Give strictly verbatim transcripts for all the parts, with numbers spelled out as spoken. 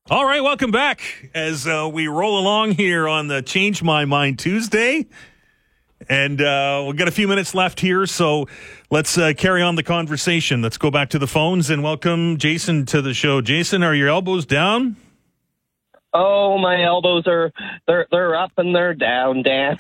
All right, welcome back as uh, we roll along here on the Change My Mind Tuesday. And uh, we've got a few minutes left here, so let's uh, carry on the conversation. Let's go back to the phones and welcome Jason to the show. Jason, are your elbows down? Oh, my elbows are, they're they're up and they're down, Dan.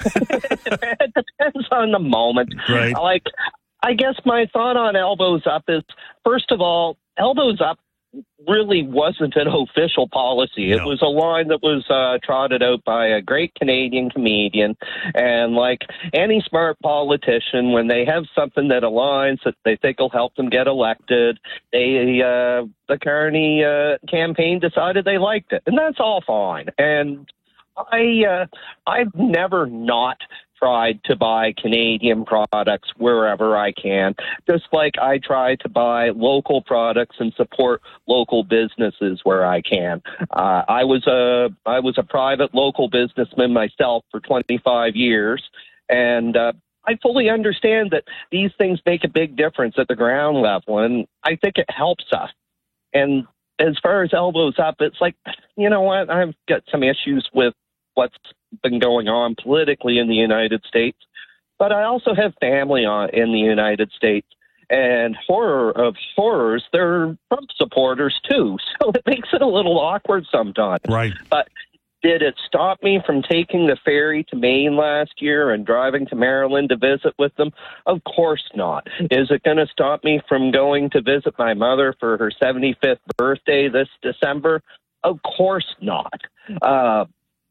It depends on the moment. Right. Like, I guess my thought on elbows up is, first of all, elbows up really wasn't an official policy. No. It was a line that was uh, trotted out by a great Canadian comedian. And like any smart politician, when they have something that aligns that they think will help them get elected, they uh, the Carney uh, campaign decided they liked it. And that's all fine. And I, uh, I've never not tried to buy Canadian products wherever I can, just like I try to buy local products and support local businesses where I can. Uh, I was a I was a private local businessman myself for twenty-five years, and uh, I fully understand that these things make a big difference at the ground level, and I think it helps us. And as far as elbows up, it's like, you know what, I've got some issues with what's been going on politically in the United States, but I also have family on, in the United States, and horror of horrors, they're Trump supporters too, so it makes it a little awkward sometimes. Right. But did it stop me from taking the ferry to Maine last year and driving to Maryland to visit with them? Of course not. Is it going to stop me from going to visit my mother for her seventy-fifth birthday this December? Of course not. Uh,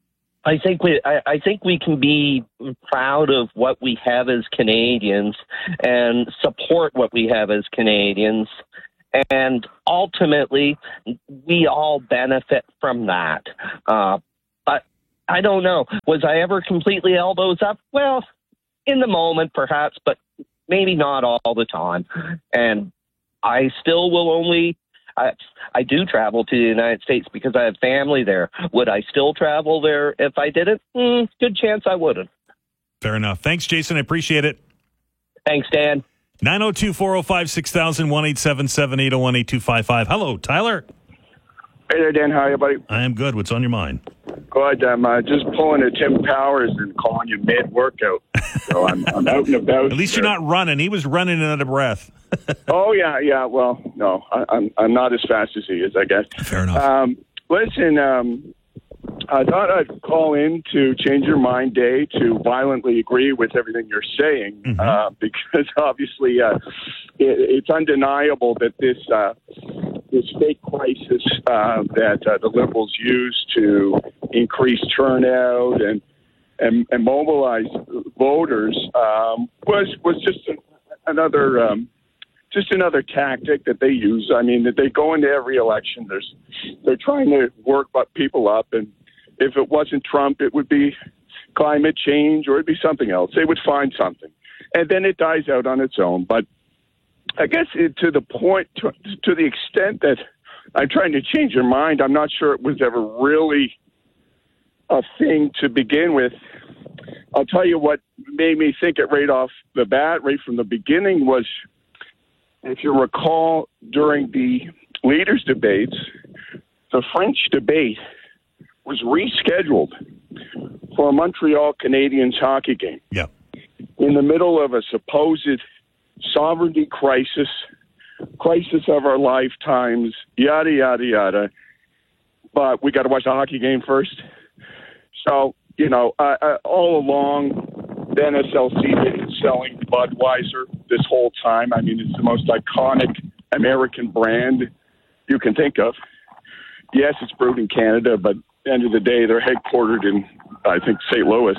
I think we I, I think we can be proud of what we have as Canadians and support what we have as Canadians. And ultimately, we all benefit from that. Uh, but I don't know. Was I ever completely elbows up? Well, in the moment, perhaps, but maybe not all the time. And I still will only... I, I do travel to the United States because I have family there. Would I still travel there if I didn't? Mm, good chance I wouldn't. Fair enough. Thanks, Jason. I appreciate it. Thanks, Dan. nine oh two, four oh five, six thousand, one eight seven seven, eight oh one, eight two five five. Hello, Tyler. Hey there, Dan. How are you, buddy? I am good. What's on your mind? Good. I'm uh, just pulling a Tim Powers and calling you mid-workout. So I'm, I'm out and about. At least you're not running. He was running and out of breath. Oh, yeah, yeah. Well, no, I, I'm I'm not as fast as he is, I guess. Fair enough. Um, listen, um, I thought I'd call in to Change Your Mind Day to violently agree with everything you're saying, Mm-hmm. uh, because obviously uh, it, it's undeniable that this uh, this fake crisis uh, that uh, the Liberals use to increase turnout and and, and mobilize voters um, was was just an, another. Um, Just another tactic that they use. I mean, that they go into every election. There's, they're trying to work people up, and if it wasn't Trump, it would be climate change or it'd be something else. They would find something, and then it dies out on its own. But I guess it, to the point, to, to the extent that I'm trying to change your mind, I'm not sure it was ever really a thing to begin with. I'll tell you what made me think it right off the bat, right from the beginning, was, if you recall, during the leaders' debates, the French debate was rescheduled for a Montreal Canadiens hockey game. Yeah. In the middle of a supposed sovereignty crisis, crisis of our lifetimes, yada, yada, yada. But we got to watch the hockey game first. So, you know, uh, uh, all along, the N S L C had been selling Budweiser this whole time. I mean, it's the most iconic American brand you can think of. Yes, it's brewed in Canada, but at the end of the day, they're headquartered in, I think, Saint Louis.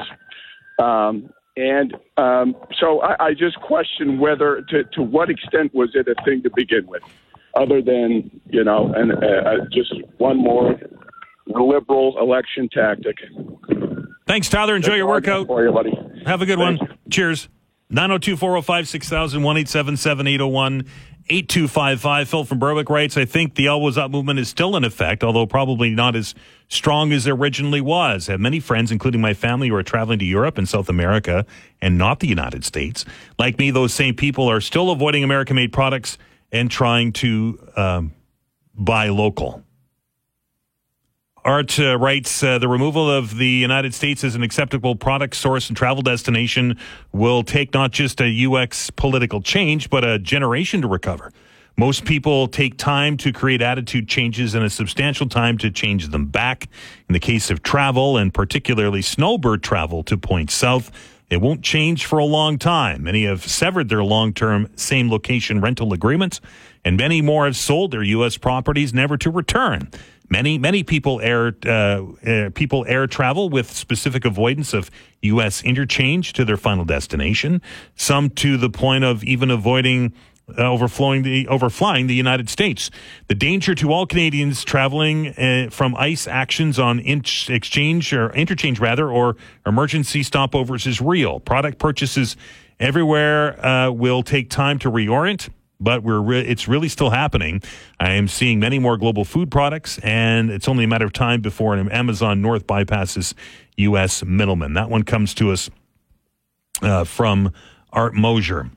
Um, and um, so I, I just question whether, to, to what extent was it a thing to begin with, other than, you know, and uh, just one more liberal election tactic. Thanks, Tyler. Enjoy That's your workout. For you, buddy. Have a good Thanks. one. Cheers. nine oh two, four oh five, six thousand, one eight seven seven, eight oh one, eight two five five. Phil from Berwick writes, I think the Elbows Up movement is still in effect, although probably not as strong as it originally was. I have many friends, including my family, who are traveling to Europe and South America and not the United States. Like me, those same people are still avoiding American-made products and trying to um, buy local. Art uh, writes, uh, the removal of the United States as an acceptable product source and travel destination will take not just a U X political change, but a generation to recover. Most people take time to create attitude changes and a substantial time to change them back. In the case of travel, and particularly snowbird travel to points south, it won't change for a long time. Many have severed their long-term same location rental agreements, and many more have sold their U S properties never to return. Many, many people air uh, uh, people air travel with specific avoidance of U S interchange to their final destination. Some to the point of even avoiding uh, overflowing the overflying the United States. The danger to all Canadians traveling uh, from ICE actions on in- exchange or interchange rather or emergency stopovers is real. Product purchases everywhere uh, will take time to reorient. But we're re- it's really still happening. I am seeing many more global food products, and it's only a matter of time before an Amazon North bypasses U S middlemen. That one comes to us uh, from Art Mosier.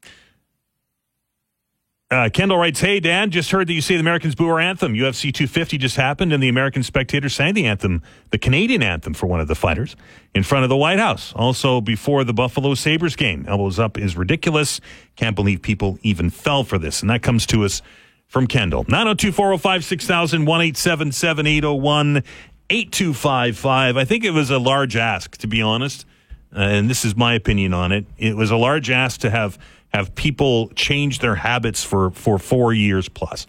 Uh, Kendall writes, hey, Dan, just heard that you say the Americans boo our anthem. U F C two fifty just happened, and the American Spectator sang the anthem, the Canadian anthem for one of the fighters, in front of the White House. Also, before the Buffalo Sabres game. Elbows up is ridiculous. Can't believe people even fell for this. And that comes to us from Kendall. nine oh two, four oh five, six thousand, one eight seven seven, eight oh one, eight two five five. I think it was a large ask, to be honest. Uh, and this is my opinion on it. It was a large ask to have have people change their habits for, for four years plus.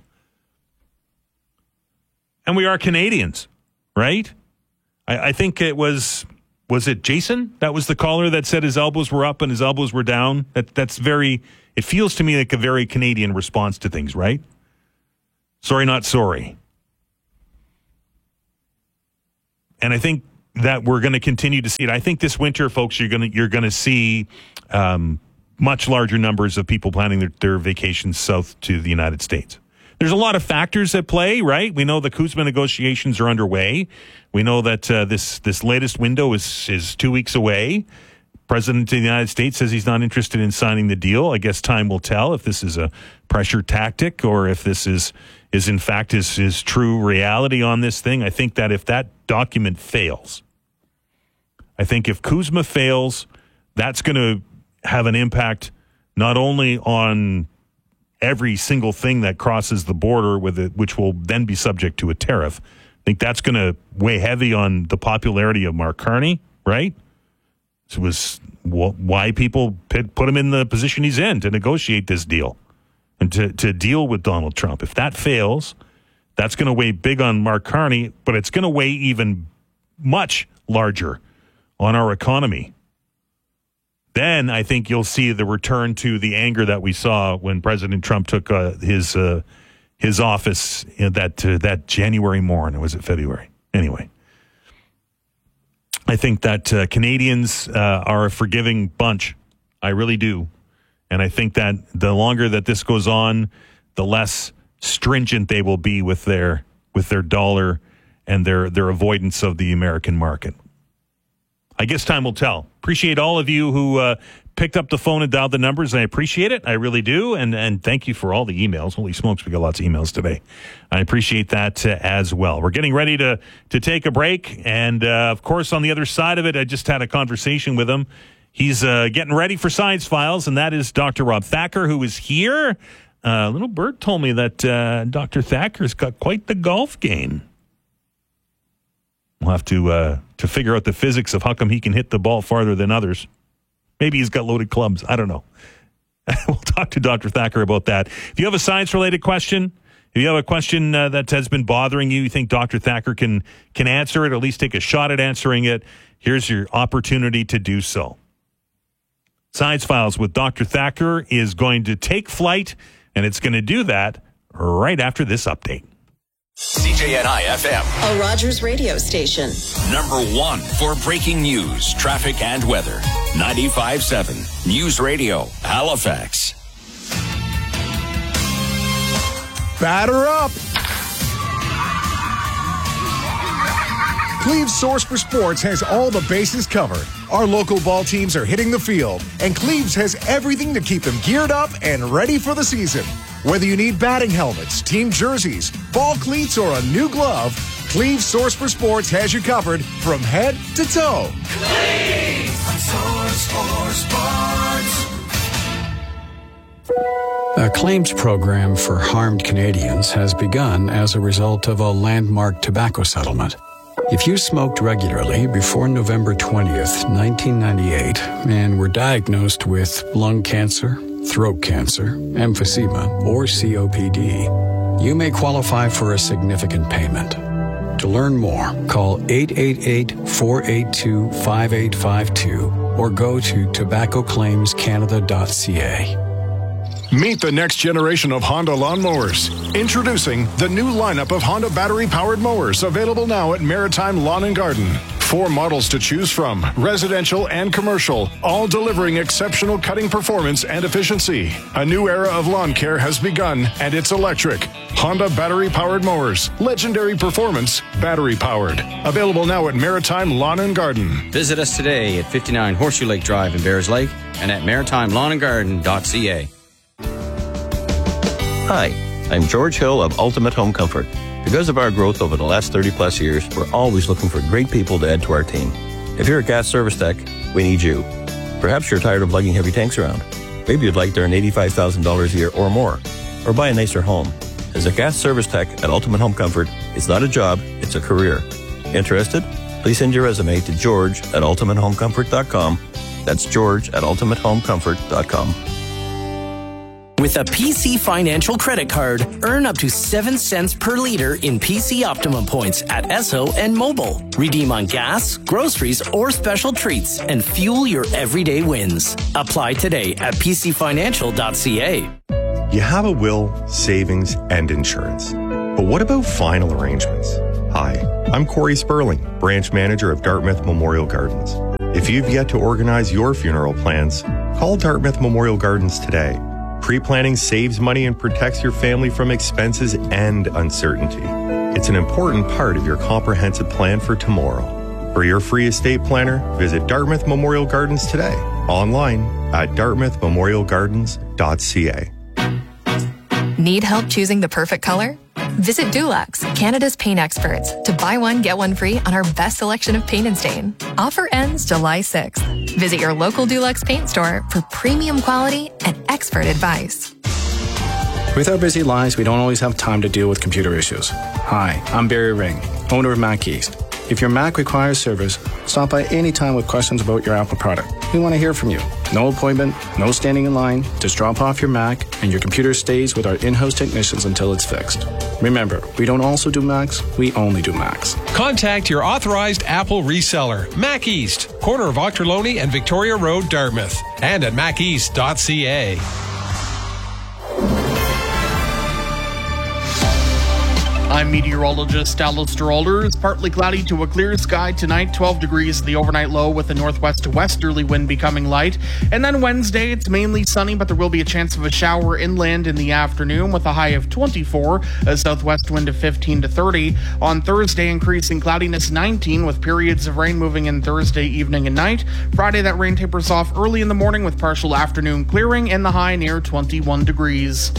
And we are Canadians, right? I, I think it was, was it Jason? That was the caller that said his elbows were up and his elbows were down. That That's very, it feels to me like a very Canadian response to things, right? Sorry, not sorry. And I think that we're going to continue to see it. I think this winter, folks, you're going to, you're going to see, um, much larger numbers of people planning their, their vacations south to the United States. There's a lot of factors at play, right? We know the Kuzma negotiations are underway. We know that uh, this this latest window is is two weeks away. President of the United States says he's not interested in signing the deal. I guess time will tell if this is a pressure tactic or if this is is in fact his, his true reality on this thing. I think that if that document fails, I think if Kuzma fails, that's going to have an impact not only on every single thing that crosses the border with it, which will then be subject to a tariff. I think that's going to weigh heavy on the popularity of Mark Carney, right? It was why people put him in the position he's in to negotiate this deal and to, to deal with Donald Trump. If that fails, that's going to weigh big on Mark Carney, but it's going to weigh even much larger on our economy. Then I think you'll see the return to the anger that we saw when President Trump took uh, his uh, his office in that uh, that January morn, or was it February? Anyway, I think that uh, Canadians uh, are a forgiving bunch. I really do, and I think that the longer that this goes on, the less stringent they will be with their with their dollar and their their avoidance of the American market. I guess time will tell. Appreciate all of you who uh, picked up the phone and dialed the numbers. I appreciate it. I really do. And and thank you for all the emails. Holy smokes, we got lots of emails today. I appreciate that uh, as well. We're getting ready to, to take a break. And, uh, of course, on the other side of it, I just had a conversation with him. He's uh, getting ready for Science Files, and that is Doctor Rob Thacker, who is here. Uh, little Bird told me that uh, Doctor Thacker's got quite the golf game. We'll have to uh, to figure out the physics of how come he can hit the ball farther than others. Maybe he's got loaded clubs. I don't know. We'll talk to Doctor Thacker about that. If you have a science-related question, if you have a question uh, that has been bothering you, you think Doctor Thacker can can answer it, or at least take a shot at answering it, here's your opportunity to do so. Science Files with Doctor Thacker is going to take flight, and it's going to do that right after this update. C J N I F M, a Rogers radio station. Number one for breaking news, traffic, and weather. ninety-five point seven News Radio, Halifax. Batter up! Cleve's Source for Sports has all the bases covered. Our local ball teams are hitting the field, and Cleve's has everything to keep them geared up and ready for the season. Whether you need batting helmets, team jerseys, ball cleats, or a new glove, Cleve's source for sports has you covered from head to toe. Cleve's source for sports. A claims program for harmed Canadians has begun as a result of a landmark tobacco settlement. If you smoked regularly before November twentieth, nineteen ninety-eight, and were diagnosed with lung cancer, throat cancer, emphysema, or C O P D, you may qualify for a significant payment. To learn more, call eight eight eight, four eight two, five eight five two or go to tobacco claims canada dot c a. Meet the next generation of Honda lawnmowers. Introducing the new lineup of Honda battery-powered mowers, available now at Maritime Lawn and Garden. Four models to choose from, residential and commercial, all delivering exceptional cutting performance and efficiency. A new era of lawn care has begun, and it's electric. Honda battery-powered mowers. Legendary performance, battery-powered. Available now at Maritime Lawn and Garden. Visit us today at fifty-nine Horseshoe Lake Drive in Bears Lake and at maritime lawn and garden dot c a. Hi, I'm George Hill of Ultimate Home Comfort. Because of our growth over the last thirty plus years, we're always looking for great people to add to our team. If you're a gas service tech, we need you. Perhaps you're tired of lugging heavy tanks around. Maybe you'd like to earn eighty-five thousand dollars a year or more, or buy a nicer home. As a gas service tech at Ultimate Home Comfort, it's not a job, it's a career. Interested? Please send your resume to george at ultimate home comfort dot com. That's george at ultimate home comfort dot com. With a P C Financial credit card, earn up to seven cents per liter in P C Optimum points at Esso and Mobile. Redeem on gas, groceries, or special treats and fuel your everyday wins. Apply today at p c financial dot c a. You have a will, savings, and insurance. But what about final arrangements? Hi, I'm Corey Sperling, branch manager of Dartmouth Memorial Gardens. If you've yet to organize your funeral plans, call Dartmouth Memorial Gardens today. Pre-planning saves money and protects your family from expenses and uncertainty. It's an important part of your comprehensive plan for tomorrow. For your free estate planner, visit Dartmouth Memorial Gardens today. Online at dartmouth memorial gardens dot c a. Need help choosing the perfect color? Visit Dulux, Canada's paint experts, to buy one, get one free on our best selection of paint and stain. Offer ends July sixth. Visit your local Dulux paint store for premium quality and expert advice. With our busy lives, we don't always have time to deal with computer issues. Hi, I'm Barry Ring, owner of Mac East. If your Mac requires service, stop by anytime with questions about your Apple product. We want to hear from you. No appointment, no standing in line. Just drop off your Mac and your computer stays with our in-house technicians until it's fixed. Remember, we don't also do Macs, we only do Macs. Contact your authorized Apple reseller, Mac East, corner of Ochterlony and Victoria Road, Dartmouth, and at mac east dot c a. I'm meteorologist Alistair Alder. It's partly cloudy to a clear sky tonight, twelve degrees the overnight low with a northwest to westerly wind becoming light. And then Wednesday, it's mainly sunny, but there will be a chance of a shower inland in the afternoon with a high of twenty-four, a southwest wind of fifteen to thirty. On Thursday, increasing cloudiness nineteen with periods of rain moving in Thursday evening and night. Friday, that rain tapers off early in the morning with partial afternoon clearing and the high near twenty-one degrees.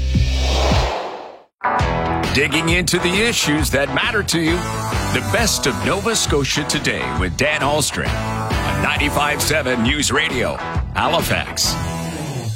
Digging into the issues that matter to you. The best of Nova Scotia Today with Dan Ahlstrom on ninety-five point seven News Radio, Halifax.